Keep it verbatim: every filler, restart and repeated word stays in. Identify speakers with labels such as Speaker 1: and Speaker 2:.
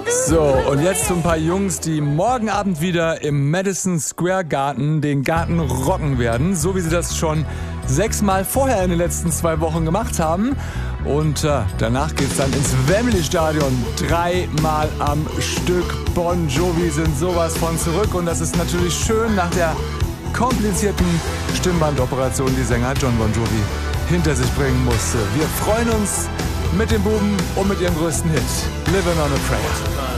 Speaker 1: So, und jetzt zu ein paar Jungs, die morgen Abend wieder im Madison Square Garden den Garten rocken werden, so wie sie das schon sechsmal vorher in den letzten zwei Wochen gemacht haben. Und äh, danach geht's dann ins Wembley Stadion, dreimal am Stück. Bon Jovi sind sowas von zurück und das ist natürlich schön nach der komplizierten Stimmbandoperation, die Sänger John Bon Jovi hinter sich bringen musste. Wir freuen uns mit den Buben und mit ihrem größten Hit, Living on a Prayer.